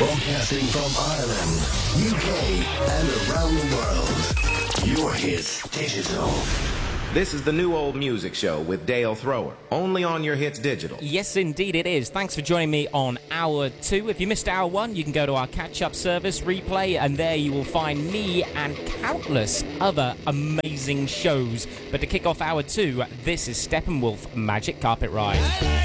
Broadcasting from Ireland, UK, and around the world. Your Hits Digital. This is the New Old Music Show with Dale Thrower, only on Your Hits Digital. Yes, indeed it is. Thanks for joining me on Hour 2. If you missed Hour 1, you can go to our catch-up service, Replay, and there you will find me and countless other amazing shows. But to kick off Hour 2, this is Steppenwolf Magic Carpet Ride.